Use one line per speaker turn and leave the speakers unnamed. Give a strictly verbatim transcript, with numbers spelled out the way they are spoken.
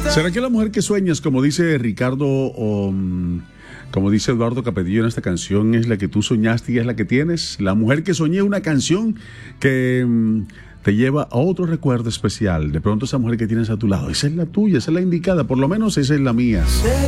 ¿Será que la mujer que sueñas, como dice Ricardo o mm, como dice Eduardo Capetillo en esta canción, es la que tú soñaste y es la que tienes? La mujer que soñé, una canción que mm, te lleva a otro recuerdo especial. De pronto esa mujer que tienes a tu lado, esa es la tuya, esa es la indicada, por lo menos esa es la mía.